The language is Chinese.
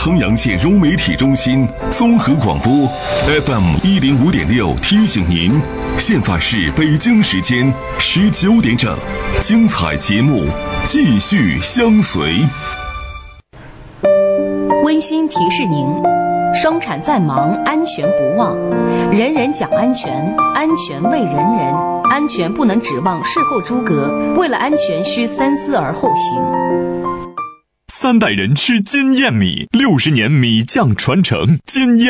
衡阳县融媒体中心综合广播 FM105.6提醒您，现在是北京时间19点整，精彩节目继续相随。 温馨提示您，生产再忙，安全不忘。人人讲安全，安全为人人，安全不能指望事后诸葛，为了安全需三思而后行。 3代人吃金燕米，60年米酱传承，金燕